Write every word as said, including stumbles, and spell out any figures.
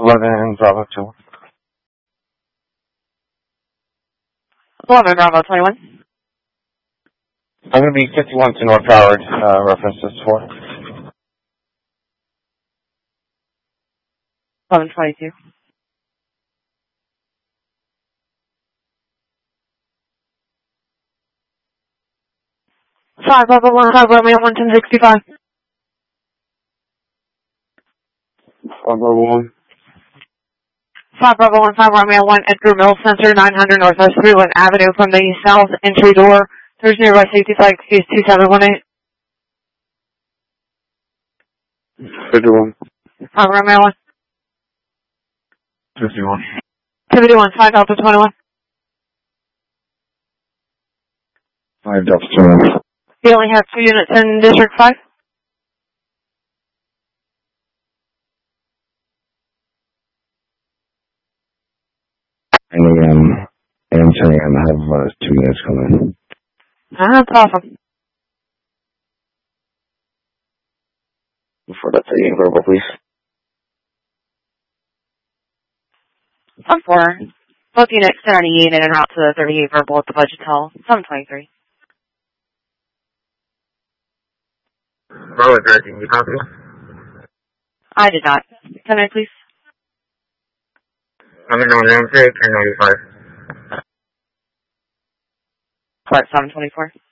eleven Bravo two. eleven Bravo twenty-one. I'm going to be fifty-one to North Howard, uh, references for. eleven twenty-two. five Bravo one, five Romeo one ten sixty-five. five Bravo one. five Bravo one, five Romeo one, Edgar Mills Center, nine hundred Northwest Freeland Avenue from the south entry door. There's nearby safety flag, excuse two seven one eight. fifty-one. five Romeo one. fifty-one. fifty-one, five Delta twenty-one. five Delta twenty-one. You only have two units in District five? And again, and I'm telling you, I have uh, two units coming. Ah, that's awesome. For the thirty-eight verbal, please. one four. Both units are ninety-eight in and out to the thirty-eight verbal at the budget hall. seven twenty-three. Bravo thirteen, you copy? I did not. Can I please? I'm in Northern State, ten ninety-five. What, seven twenty-four?